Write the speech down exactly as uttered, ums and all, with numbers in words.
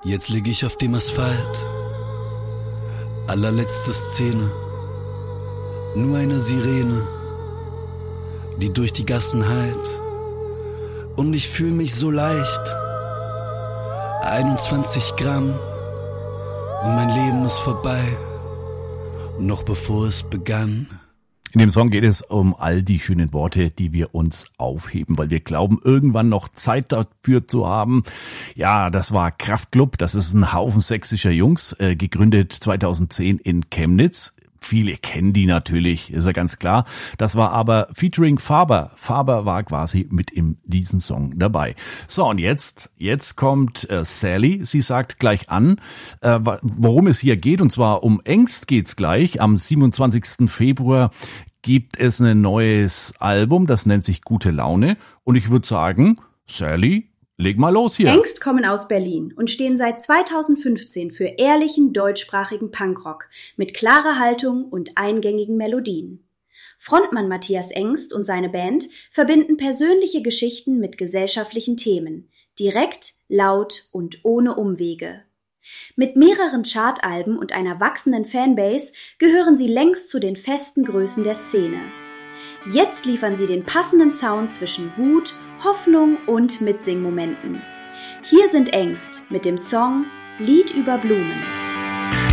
Jetzt lieg ich auf dem Asphalt, allerletzte Szene, nur eine Sirene, die durch die Gassen hallt, und ich fühl mich so leicht, einundzwanzig Gramm, und mein Leben ist vorbei, noch bevor es begann. In dem Song geht es um all die schönen Worte, die wir uns aufheben, weil wir glauben, irgendwann noch Zeit dafür zu haben. Ja, das war Kraftklub, das ist ein Haufen sächsischer Jungs, äh, gegründet zweitausendzehn in Chemnitz. Viele kennen die natürlich, ist ja ganz klar. Das war aber featuring Faber. Faber war quasi mit in diesem Song dabei. So, und jetzt, jetzt kommt äh, Sally. Sie sagt gleich an, äh, worum es hier geht. Und zwar um Ängst geht's gleich. Am siebenundzwanzigsten Februar gibt es ein neues Album, das nennt sich Gute Laune. Und ich würde sagen, Sally, leg mal los hier. Ängst kommen aus Berlin und stehen seit zweitausendfünfzehn für ehrlichen deutschsprachigen Punkrock mit klarer Haltung und eingängigen Melodien. Frontmann Matthias Engst und seine Band verbinden persönliche Geschichten mit gesellschaftlichen Themen, direkt, laut und ohne Umwege. Mit mehreren Chartalben und einer wachsenden Fanbase gehören sie längst zu den festen Größen der Szene. Jetzt liefern sie den passenden Sound zwischen Wut, Hoffnung und Mitsingmomenten. Hier sind Ängst mit dem Song Lied über Blumen.